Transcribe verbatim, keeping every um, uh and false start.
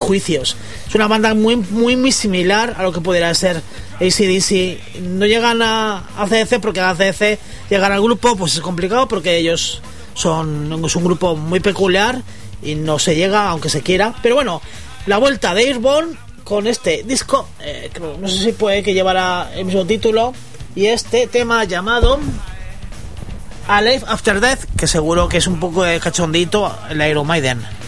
prejuicios. Es una banda muy muy muy similar a lo que pudiera ser A C D C. No llegan a A C D C porque a C D C llegar al grupo pues es complicado porque ellos son es un grupo muy peculiar y no se llega aunque se quiera. Pero bueno, la vuelta de Airborne con este disco, eh, no sé si puede que llevara el mismo título, y este tema llamado Alive After Death, que seguro que es un poco de cachondito el Iron Maiden.